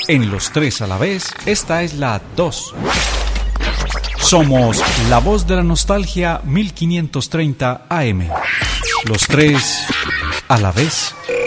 En Los Tres a la Vez, esta es la 2. Somos la voz de la nostalgia 1530 AM. Los Tres a la Vez.